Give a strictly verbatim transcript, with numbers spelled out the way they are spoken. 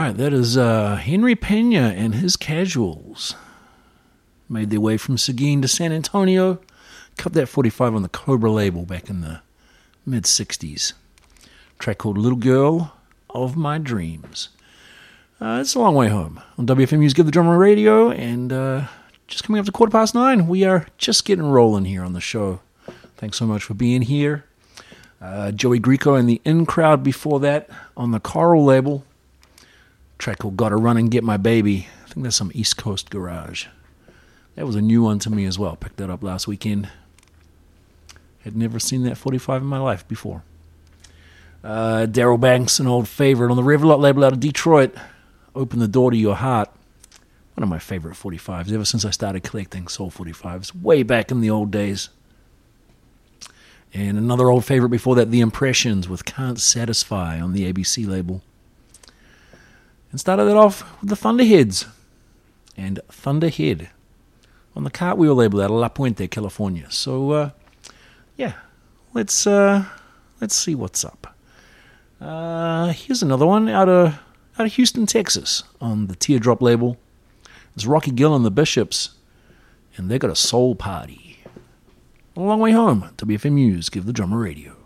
right, that is uh, Henry Pena and his Casuals. Made their way from Seguin to San Antonio. Cut that forty-five on the Cobra label back in the mid-sixties. Track called Little Girl of My Dreams. Uh, it's a long way home. On W F M U's Give the Drummer Radio, and uh, just coming up to quarter past nine, we are just getting rolling here on the show. Thanks so much for being here. Uh, Joey Greco and the In Crowd before that on the Coral label. Track called Gotta Run and Get My Baby. I think that's some East Coast garage. That was a new one to me as well. Picked that up last weekend. Had never seen that forty-five in my life before. Uh, Daryl Banks, an old favorite on the Revelot label out of Detroit. Open the Door to Your Heart. One of my favorite forty-fives ever since I started collecting Soul forty-fives way back in the old days. And another old favorite before that, The Impressions with Can't Satisfy on the A B C label. And started it off with the Thunderheads and Thunderhead on the Cartwheel label out of La Puente, California. So, uh, yeah, let's uh, let's see what's up. Uh, here's another one out of out of Houston, Texas, on the Teardrop label. It's Rocky Gill and the Bishops, and they got a soul party. A long way home. W F M U's Give the Drummer Radio.